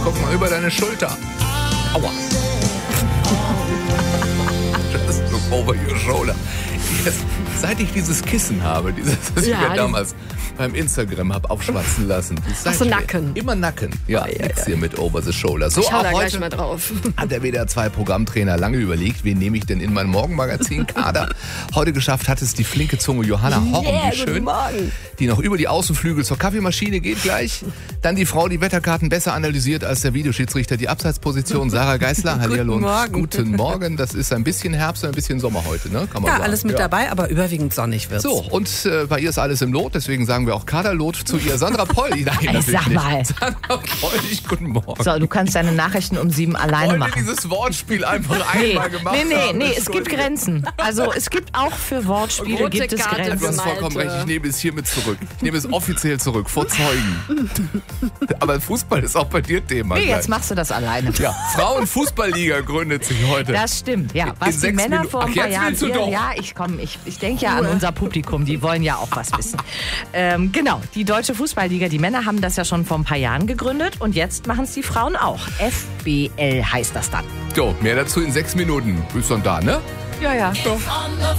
Guck mal über deine Schulter. Aua. Just look over your shoulder. Seit ich dieses Kissen habe, das ich ja damals beim Instagram habe aufschwatzen lassen. Hast du Nacken? Immer Nacken. Ja, jetzt hier mit over the shoulder. So, ich schau auch da heute gleich mal drauf. Hat der WDR 2 Programmtrainer lange überlegt, wen nehme ich denn in mein Morgenmagazin-Kader. Heute geschafft hat es die flinke Zunge Johanna Horn, wie schön, die noch über die Außenflügel zur Kaffeemaschine geht gleich. Dann die Frau, die Wetterkarten besser analysiert als der Videoschiedsrichter die Abseitsposition, Sarah Geisler. Hallihallo. Guten Morgen. Das ist ein bisschen Herbst, ein bisschen Sommer heute, ne? Kann man sagen. Alles mit dabei, aber überwiegend sonnig wird's. So, und bei ihr ist alles im Lot, deswegen sagen wir auch Kaderlot zu ihr. Sandra Poll, Sag mal. Sandra Poll, guten Morgen. So, du kannst deine Nachrichten um 7 alleine machen. Dieses Wortspiel einfach einmal gemacht haben. Nee, es gibt Grenzen. Also es gibt auch für Wortspiele gibt es Grenzen. Du hast vollkommen recht, ich nehme es hiermit zurück. Ich nehme es offiziell zurück, vor Zeugen. Aber Fußball ist auch bei dir Thema. Nee, jetzt machst du das alleine. Ja, Frauenfußballliga gründet sich heute. Das stimmt, ja. Was die Männer vor ein paar Jahren... Ja, ich denke ja an unser Publikum, die wollen ja auch was wissen. Genau, die Deutsche Fußballliga, die Männer haben das ja schon vor ein paar Jahren gegründet und jetzt machen es die Frauen auch. FBL heißt das dann. So, mehr dazu in 6 Minuten. Bist du dann da, ne? Ja.